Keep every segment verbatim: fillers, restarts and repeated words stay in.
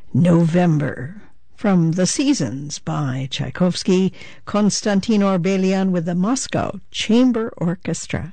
November, from The Seasons by Tchaikovsky, Konstantin Orbelian with the Moscow Chamber Orchestra.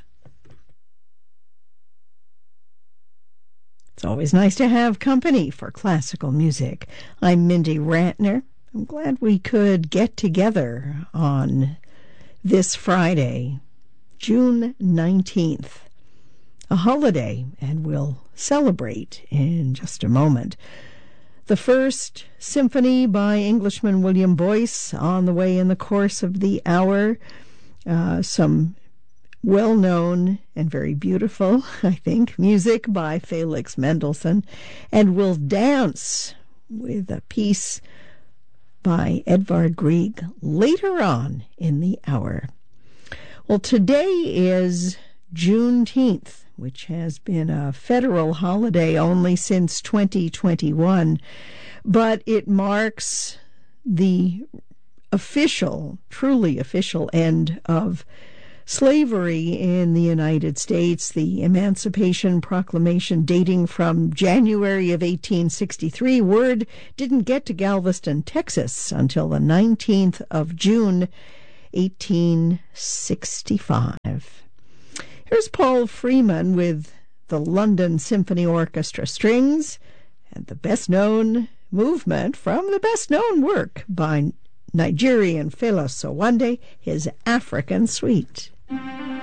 It's always nice to have company for classical music. I'm Mindy Ratner. I'm glad we could get together on this Friday, June nineteenth, a holiday, and we'll celebrate in just a moment. The first symphony by Englishman William Boyce on the way in the course of the hour. Uh, some well-known and very beautiful, I think, music by Felix Mendelssohn. And we'll dance with a piece by Edvard Grieg later on in the hour. Well, today is Juneteenth, which has been a federal holiday only since twenty twenty-one, but it marks the official, truly official end of slavery in the United States. The Emancipation Proclamation dating from January of eighteen sixty-three. Word didn't get to Galveston, Texas until the nineteenth of June, eighteen sixty-five. Here's Paul Freeman with the London Symphony Orchestra Strings and the best-known movement from the best-known work by Nigerian Fela Sowande, his African Suite.